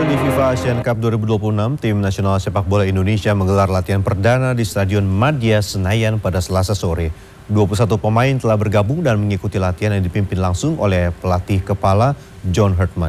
di FIFA Asian Cup 2026, tim nasional sepak bola Indonesia menggelar latihan perdana di Stadion Madia Senayan pada Selasa sore. 21 pemain telah bergabung dan mengikuti latihan yang dipimpin langsung oleh pelatih kepala John Hartman.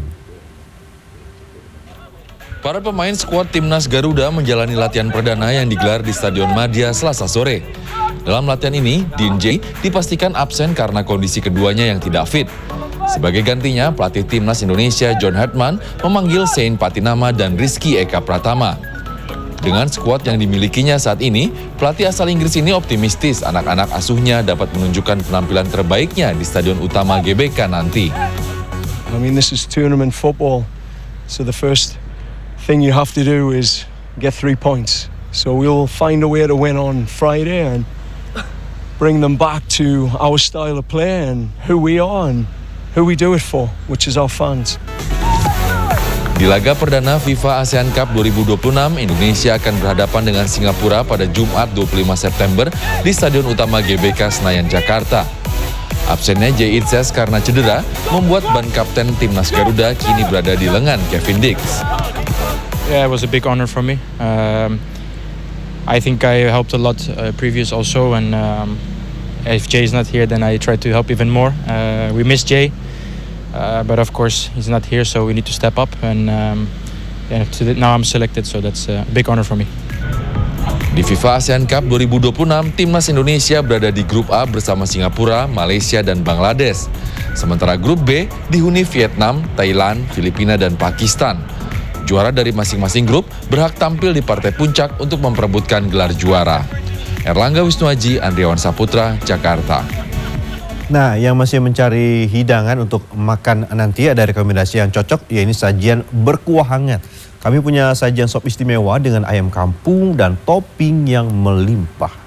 Para pemain skuad Timnas Garuda menjalani latihan perdana yang digelar di Stadion Madia Selasa sore. Dalam latihan ini, Dean Jay dipastikan absen karena kondisi keduanya yang tidak fit. Sebagai gantinya, pelatih Timnas Indonesia John Hartman memanggil Sein Patinama dan Rizky Eka Pratama. Dengan skuad yang dimilikinya saat ini, pelatih asal Inggris ini optimistis anak-anak asuhnya dapat menunjukkan penampilan terbaiknya di Stadion Utama GBK nanti. I mean, this is tournament football, so the first thing you have to do is get 3 points. So we'll find a way to win on Friday and bring them back to our style of play and who we are and who we do it for, which is our fans. Di laga perdana FIFA ASEAN Cup 2026, Indonesia akan berhadapan dengan Singapura pada Jumat 25 September di Stadion Utama GBK Senayan, Jakarta. Absennya Jay Itzes karena cedera membuat ban kapten Timnas Garuda kini berada di lengan Kevin Dix. Yeah, it was a big honor for me. I think I helped a lot previous also, and if Jay is not here, then I try to help even more. We miss Jay, but of course he's not here, so we need to step up. And now I'm selected, so that's a big honor for me. Di FIFA ASEAN Cup 2026, Timnas Indonesia berada di Grup A bersama Singapura, Malaysia, dan Bangladesh. Sementara Grup B dihuni Vietnam, Thailand, Filipina, dan Pakistan. Juara dari masing-masing grup berhak tampil di partai puncak untuk memperebutkan gelar juara. Erlangga Wisnuaji, Andriawan Saputra, Jakarta. Nah, yang masih mencari hidangan untuk makan nanti ada rekomendasi yang cocok, yaitu sajian berkuah hangat. Kami punya sajian sop istimewa dengan ayam kampung dan topping yang melimpah.